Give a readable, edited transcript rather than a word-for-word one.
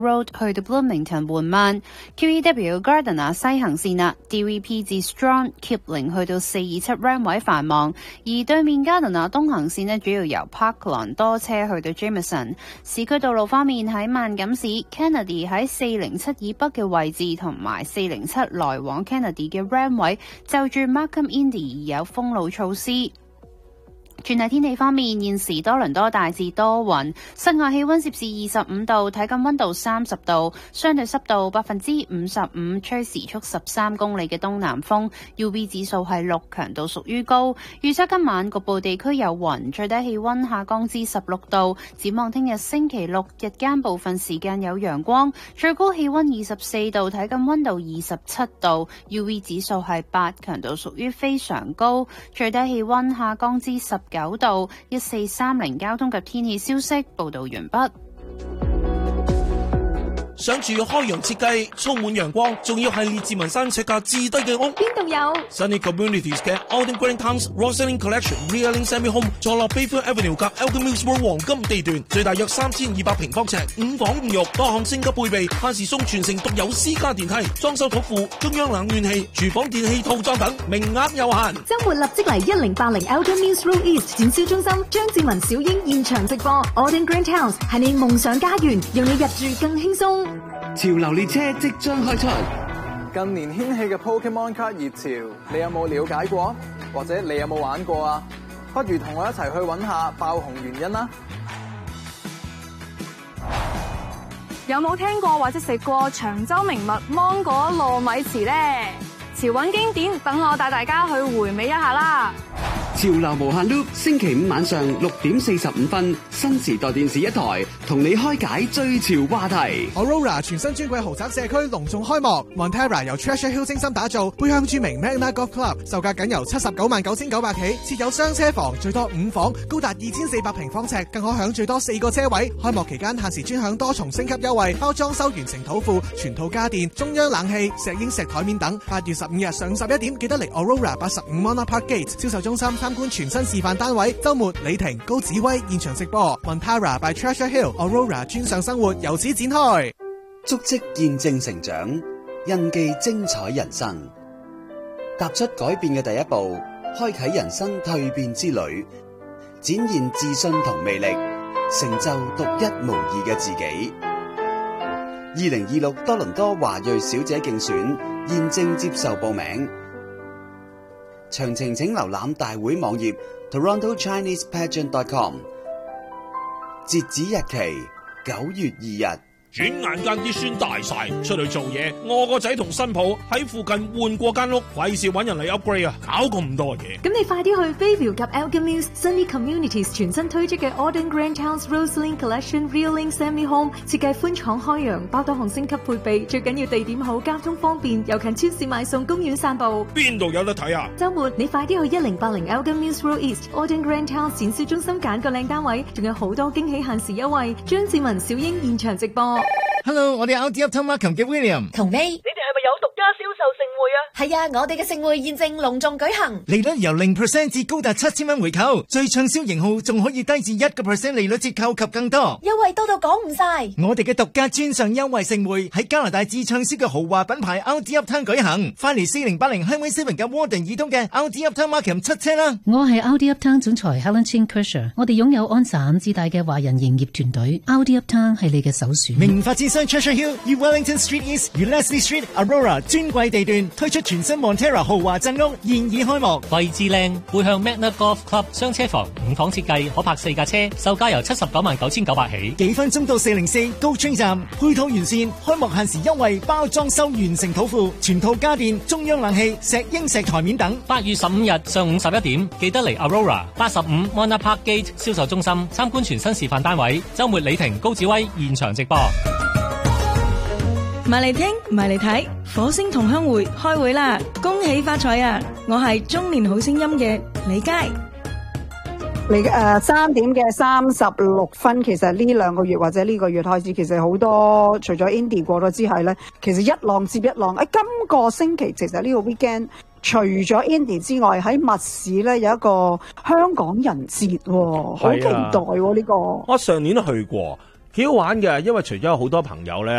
Road 去到 Bloomington 緩慢 ，QEW Gardiner 西行線啊 ，DVP 至 Strong Kipling 去到427 Ramway 繁忙，而對面 Gardiner 東行線呢，主要由 Parkland 多車去到 Jameson。市區道路方面喺萬錦市 Kennedy 喺407以北嘅位置同埋407來往 Kennedy 嘅 Ramway 就住 Markham Indy 而有封路措施。全體天氣方面，現時多倫多大致多雲，室外氣溫攝氏25度，體感溫度30度，相對濕度55%，吹時速13公里嘅東南風 ，UV 指數係6，強度屬於高。預測今晚局部地區有雲，最低氣溫下降至16度。展望聽日星期六日間部分時間有陽光，最高氣溫24度，體感溫度27度，UV 指數係8，強度屬於非常高。最低氣溫下降至19度。1430交通及天氣消息報道完畢。 想住開揚設計，充滿陽光，仲要係列治文山尺價至低嘅屋。 邊度有 Sunny Communities 嘅 Alden Green Towns Roseland Collection Realing Semi Home 坐落 Bayfield Avenue 及 Elgin Mills Road 黃金地段，最大約3200平方尺，5房5浴，多項升級配備，限時送全城獨有私家電梯，裝修土庫，中央冷暖氣，廚房電器套裝等，名額有限。 周末立即嚟1080 Elgin Mills Road East 展銷中心，張志文小英現場直播 Alden Green Towns 係你夢想家園，讓你入住更輕鬆。 潮流列車即將開出， 近年掀起嘅 Pokemon 卡熱潮，你有冇了解過？或者你有冇玩過啊？不如同我一齊去揾下爆紅原因啦！ 有冇聽過或者食過長洲名物芒果糯米糍呢？潮韻經典，等我帶大家去回味一下啦！ 潮流無限 loop， 星期五晚上6點45分，新時代電視一台，同你開解最潮話題。 Aurora 全新尊貴豪宅社區隆重開幕 ，Montera 由 Treasure Hill 精心打造，背向著名 Magna Golf Club， 售價僅由799900起，設有雙車房，最多5房，高達2400平方尺，更可享最多4個車位。開幕期間限時專享多重升級優惠，包裝修完成土庫、全套家電、中央冷氣、石英石台面等。8月15日上11點記得嚟 Aurora 85 Monarch Park Gate 銷售中心參觀全新示範單位。週末李婷、高子威現場直播 Montera by Treasure Hill Aurora 專上生活由此展開。 足跡見證成長，印記精彩人生。踏出改變嘅第一步，開啟人生蛻變之旅，展現自信同魅力，成就獨一無二嘅自己。2026多倫多華裔小姐競選現正接受報名，詳情請瀏覽大會網頁 TorontoChinesePageant.com。截止日期9月2日。 轉眼間啲孫大晒，出去做嘢，我個仔同新抱喺附近換過間屋，費事揾人嚟 upgrade 啊，搞咁多嘢。 咁你快啲去 Bayview 及 Elgin Mills Sunny Communities 全新推出嘅 Alden Green Towns Roseland Collection Realing Semi Home， 設計寬敞開揚，包多項升級配備，最緊要地點好，交通方便，又近超市買餸、公園散步。 邊度有得睇啊？ 週末你快啲去1080 Elgin Mills Road East Alden Green Towns 展銷中心揀個靚單位，仲有好多驚喜限時優惠。張志文、小英現場直播。 Hello， 我哋 Audi Uptown Markham 嘅 William。 同你哋係咪有獨家銷售盛會啊？係啊，我哋嘅盛會現正隆重舉行， 利率由 0% 至高達7000蚊回購，最暢銷型號仲可以低至1% 利率折扣及更多， 優惠多到講唔晒。 我哋嘅獨家專上優惠盛會喺加拿大至暢銷嘅豪華品牌 Audi Uptown 舉行，快嚟4080 Highway 7嘅 Warden 以東嘅 Audi Uptown Markham 出車啦！ 我係 Audi Uptown 總裁 Helen Chin Kersher， 我哋擁有安省至大嘅華人營業團隊 ，Audi Uptown 係你嘅首選。 名發展商 Treasure Hill 與 Wellington Street East 與 Leslie Street Aurora 尊貴地段推出全新 Montera 豪華鎮屋，現已開幕， 位置靚，背向 Magna Golf Club 雙車房，5房設計，可泊4架車，售價由799900起。 幾分鐘到404高村站，配套完善，開幕限時優惠，包裝修完成土庫，全套家電，中央冷氣，石英石台面等。 8月15日上午11點，記得嚟 Aurora 85 Monarch Park Gate 銷售中心參觀全新示範單位。週末李婷、高子威現場直播。 埋嚟聽，埋嚟睇，火星同鄉會開會啦！恭喜發財啊！我係中年好聲音嘅李佳。 嚟3點嘅36分，其實呢2個月或者呢個月開始，其實好多除咗 Indy 過咗之後咧，其實一浪接一浪。今個星期其實呢個 weekend 除咗 Indy 之外，喺密市咧有一個香港人節，好期待呢個。 我上年都去過。 幾好玩嘅，因為除咗有好多朋友咧